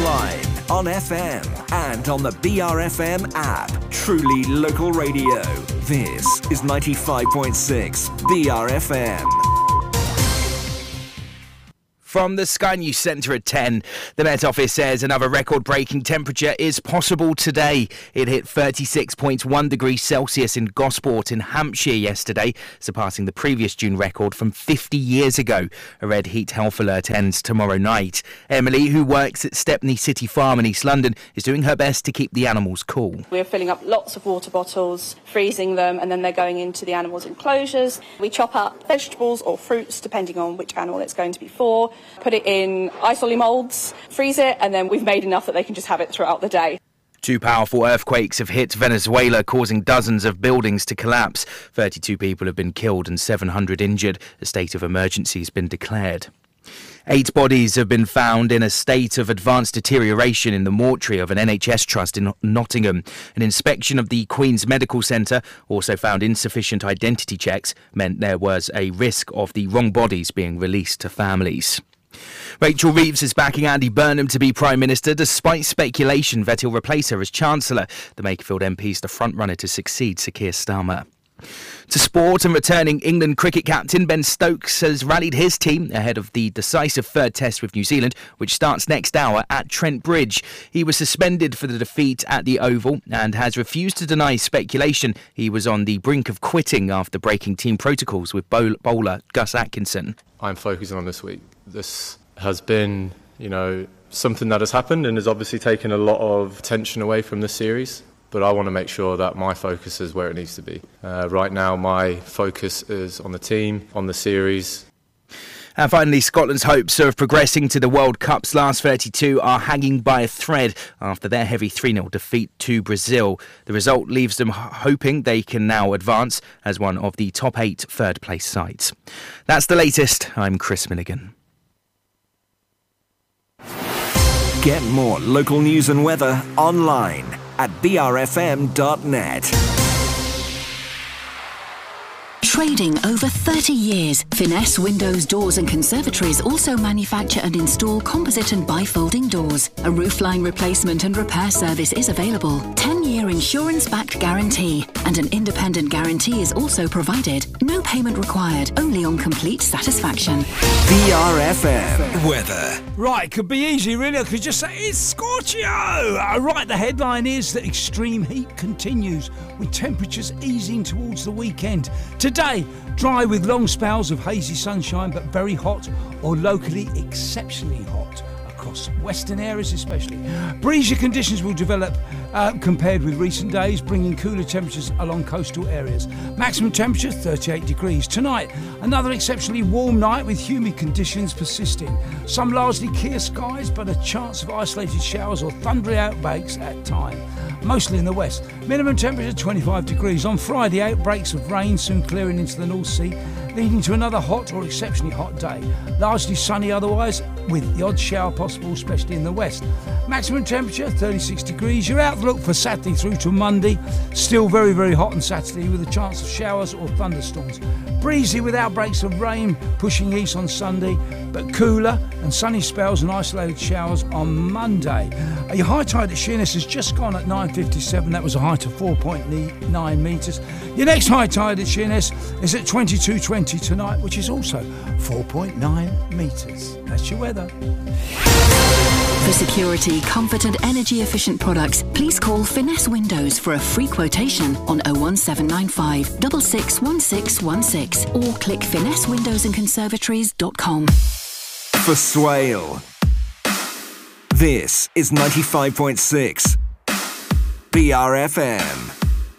online, on FM, and on the BRFM app. Truly local radio. This is 95.6 BRFM. From the Sky News Centre at 10, the Met Office says another record-breaking temperature is possible today. It hit 36.1 degrees Celsius in Gosport in Hampshire yesterday, surpassing the previous June record from 50 years ago. A red heat health alert ends tomorrow night. Emily, who works at Stepney City Farm in East London, is doing her best to keep the animals cool. We're filling up lots of water bottles, freezing them, and then they're going into the animals' enclosures. We chop up vegetables or fruits, depending on which animal it's going to be for. Put it in ice-lolly moulds, freeze it, and then we've made enough that they can just have it throughout the day. 2 powerful earthquakes have hit Venezuela, causing dozens of buildings to collapse. 32 people have been killed and 700 injured. A state of emergency has been declared. 8 bodies have been found in a state of advanced deterioration in the mortuary of an NHS trust in Nottingham. An inspection of the Queen's Medical Centre also found insufficient identity checks, meant there was a risk of the wrong bodies being released to families. Rachel Reeves is backing Andy Burnham to be Prime Minister, despite speculation that he'll replace her as Chancellor. The Makerfield MP is the frontrunner to succeed Sir Keir Starmer. To sport, and returning England cricket captain Ben Stokes has rallied his team ahead of the decisive third test with New Zealand, which starts next hour at Trent Bridge. He was suspended for the defeat at the Oval and has refused to deny speculation he was on the brink of quitting after breaking team protocols with bowler Gus Atkinson. I'm focusing on this week. This has been, something that has happened and has obviously taken a lot of attention away from the series. But I want to make sure that my focus is where it needs to be. Right now, my focus is on the team, on the series. And finally, Scotland's hopes of progressing to the World Cup's last 32 are hanging by a thread after their heavy 3-0 defeat to Brazil. The result leaves them hoping they can now advance as one of the top 8 third-place sides. That's the latest. I'm Chris Milligan. Get more local news and weather online at brfm.net. Trading over 30 years, Finesse Windows, Doors and Conservatories also manufacture and install composite and bifolding doors. A roofline replacement and repair service is available. 10-year insurance-backed guarantee and an independent guarantee is also provided. No payment required, only on complete satisfaction. BRFM weather. Right, could be easy really. I could just say it's Scorchio. Right, the headline is that extreme heat continues with temperatures easing towards the weekend. Today, dry with long spells of hazy sunshine but very hot or locally exceptionally hot across western areas especially. Breezy conditions will develop compared with recent days, bringing cooler temperatures along coastal areas. Maximum temperature 38 degrees. Tonight, another exceptionally warm night with humid conditions persisting. Some largely clear skies but a chance of isolated showers or thundery outbreaks at time. Mostly in the west. Minimum temperature 25 degrees. On Friday, outbreaks of rain soon clearing into the North Sea, leading to another hot or exceptionally hot day. Largely sunny otherwise, with the odd shower possible, especially in the west. Maximum temperature 36 degrees. Your outlook for Saturday through to Monday, still very, very hot on Saturday with a chance of showers or thunderstorms. Breezy with outbreaks of rain pushing east on Sunday, but cooler and sunny spells and isolated showers on Monday. Your high tide at Sheerness has just gone at 9:57. That was a height of 4.9 metres. Your next high tide at Sheerness is at 22:20 tonight, which is also 4.9 metres. That's your weather. For security, comfort and energy efficient products, please call Finesse Windows for a free quotation on 01795 661616 or click finessewindowsandconservatories.com. For Swale, this is 95.6 BRFM.